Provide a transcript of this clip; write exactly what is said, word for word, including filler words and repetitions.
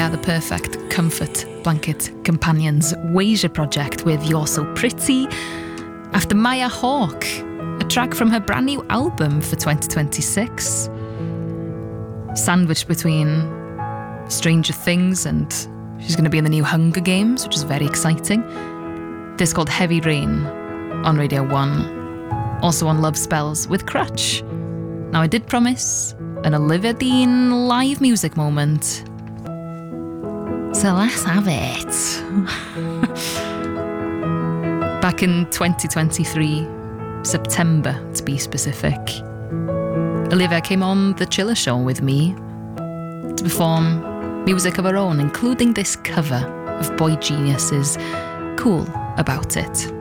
are the perfect comfort blanket companions. Wasia Project with You're So Pretty. After Maya Hawke, a track from her brand new album for twenty twenty-six. Sandwiched between Stranger Things and she's going to be in the new Hunger Games, which is very exciting. This is called Heavy Rain on Radio one. Also on Love Spells with Crutch. Now I did promise an Olivia Dean live music moment, so let's have it. Back in twenty twenty-three, September to be specific, Olivia came on The Chiller Show with me to perform music of her own, including this cover of Boy Genius's Cool About It.